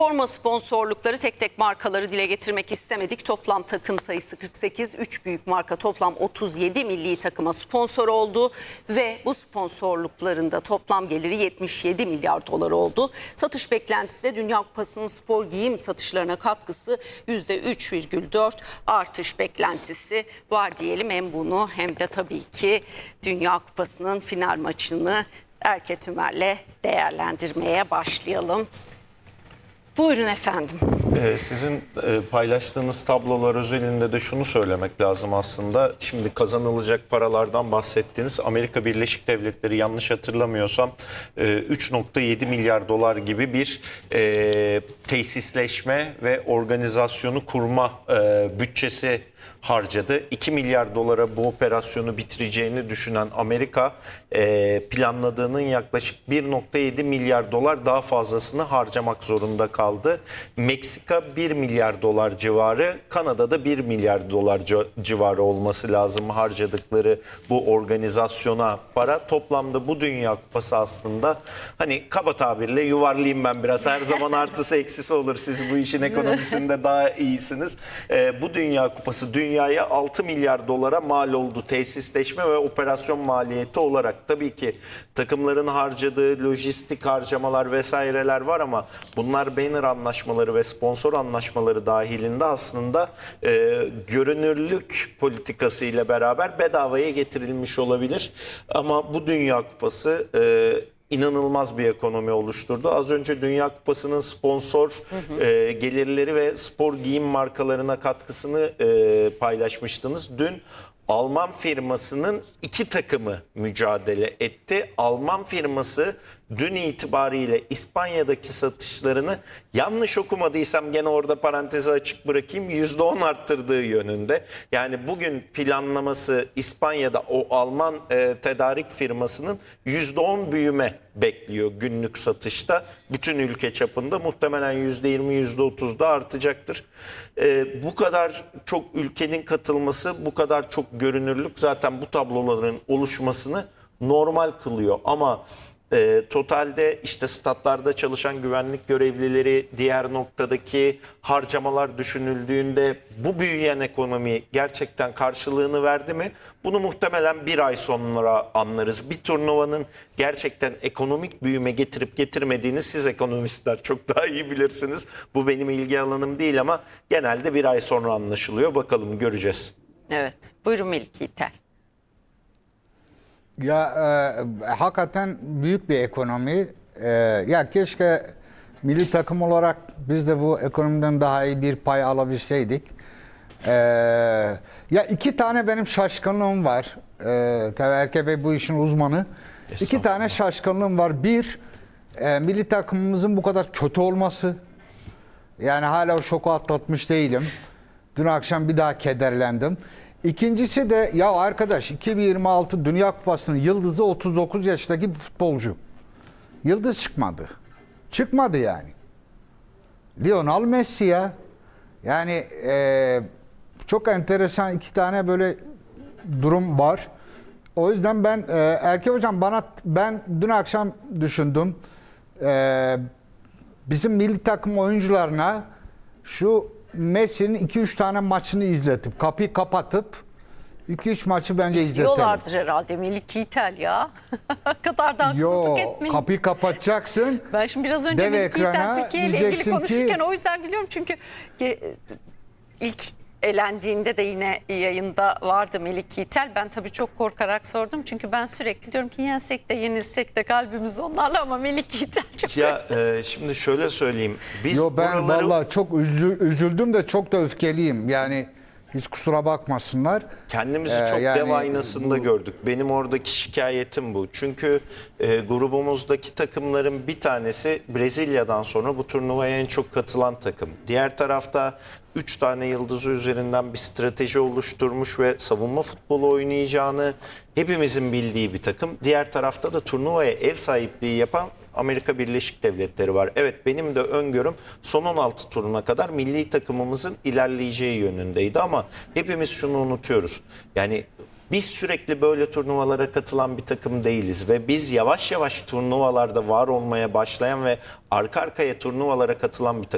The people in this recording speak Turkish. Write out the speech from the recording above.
Forma sponsorlukları tek tek markaları dile getirmek istemedik. Toplam takım sayısı 48, 3 büyük marka toplam 37 milli takıma sponsor oldu ve bu sponsorluklarında toplam geliri 77 milyar dolar oldu. Satış beklentisi de Dünya Kupası'nın spor giyim satışlarına katkısı %3,4 artış beklentisi var diyelim. Hem bunu hem de tabii ki Dünya Kupası'nın final maçını Erket Ümer'le değerlendirmeye başlayalım. Buyurun efendim. Sizin paylaştığınız tablolar özelinde de şunu söylemek lazım aslında. Şimdi kazanılacak paralardan bahsettiniz. Amerika Birleşik Devletleri yanlış hatırlamıyorsam 3,7 milyar dolar gibi bir tesisleşme ve organizasyonu kurma bütçesi harcadı. 2 milyar dolara bu operasyonu bitireceğini düşünen Amerika planladığının yaklaşık 1,7 milyar dolar daha fazlasını harcamak zorunda kaldı. Meksika 1 milyar dolar civarı, Kanada'da 1 milyar dolar civarı olması lazım harcadıkları bu organizasyona para. Toplamda bu Dünya Kupası aslında hani kaba tabirle yuvarlayayım ben biraz. Her zaman artısı eksisi olur. Siz bu işin ekonomisinde daha iyisiniz. Bu Dünya Kupası dünyaya 6 milyar dolara mal oldu tesisleşme ve operasyon maliyeti olarak. Tabii ki takımların harcadığı lojistik harcamalar vesaireler var ama bunlar banner anlaşmaları ve sponsor anlaşmaları dahilinde aslında görünürlük politikası ile beraber bedavaya getirilmiş olabilir. Ama bu Dünya Kupası inanılmaz bir ekonomi oluşturdu. Az önce Dünya Kupası'nın sponsor gelirleri ve spor giyim markalarına katkısını paylaşmıştınız. Dün Alman firmasının 2 takımı mücadele etti. Alman firması dün itibariyle İspanya'daki satışlarını yanlış okumadıysam gene orada parantezi açık bırakayım %10 arttırdığı yönünde. Yani bugün planlaması İspanya'da o Alman tedarik firmasının %10 büyüme bekliyor günlük satışta. Bütün ülke çapında muhtemelen %20 %30 da artacaktır. Bu kadar çok ülkenin katılması, bu kadar çok görünürlük zaten bu tabloların oluşmasını normal kılıyor. Ama totalde işte statlarda çalışan güvenlik görevlileri, diğer noktadaki harcamalar düşünüldüğünde bu büyüyen ekonomi gerçekten karşılığını verdi mi? Bunu muhtemelen bir ay sonra anlarız. Bir turnuvanın gerçekten ekonomik büyüme getirip getirmediğini siz ekonomistler çok daha iyi bilirsiniz. Bu benim ilgi alanım değil ama genelde bir ay sonra anlaşılıyor. Bakalım göreceğiz. Evet, buyurun Melike İtel. Ya hakikaten büyük bir ekonomi. Ya keşke milli takım olarak biz de bu ekonomiden daha iyi bir pay alabilseydik. Ya 2 tane benim şaşkınlığım var. Tabii Erke Bey bu işin uzmanı. 2 tane şaşkınlığım var. Bir, milli takımımızın bu kadar kötü olması. Yani hala o şoku atlatmış değilim. Dün akşam bir daha kederlendim. İkincisi de ya arkadaş 2026 Dünya Kupası'nın yıldızı 39 yaşındaki bir futbolcu. Yıldız çıkmadı. Çıkmadı yani. Lionel Messi ya. Yani çok enteresan 2 tane böyle durum var. O yüzden ben Erke Hocam ben dün akşam düşündüm. Bizim milli takım oyuncularına şu Messi'nin 2-3 tane maçını izletip kapıyı kapatıp 2-3 maçı bence izletelim. İstiyorlardır herhalde Melike İtel ya. kadar da haksızlık etmeyin. Kapıyı kapatacaksın. Ben şimdi biraz önce Melike İtel Türkiye ile ilgili konuşurken o yüzden biliyorum çünkü ilk elendiğinde de yine yayında vardı Melike İtel. Ben tabii çok korkarak sordum çünkü ben sürekli diyorum ki yensek de yenilsek de kalbimiz onlarla ama Melike İtel çok... Ya şimdi şöyle söyleyeyim. Biz ben vallahi çok üzüldüm ve çok da öfkeliyim. Yani hiç kusura bakmasınlar. Kendimizi çok dev aynasında gördük. Benim oradaki şikayetim bu. Çünkü grubumuzdaki takımların bir tanesi Brezilya'dan sonra bu turnuvaya en çok katılan takım. Diğer tarafta 3 tane yıldızı üzerinden bir strateji oluşturmuş ve savunma futbolu oynayacağını hepimizin bildiği bir takım. Diğer tarafta da turnuvaya ev sahipliği yapan Amerika Birleşik Devletleri var. Evet, benim de öngörüm son 16 turuna kadar milli takımımızın ilerleyeceği yönündeydi ama hepimiz şunu unutuyoruz. Yani biz sürekli böyle turnuvalara katılan bir takım değiliz ve biz yavaş yavaş turnuvalarda var olmaya başlayan ve arka arkaya turnuvalara katılan bir takım.